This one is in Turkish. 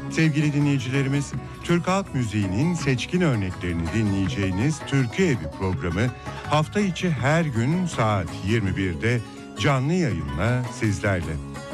Sevgili dinleyicilerimiz, Türk halk müziğinin seçkin örneklerini dinleyeceğiniz Türkü Evi programı hafta içi her gün saat 21'de canlı yayınla sizlerle.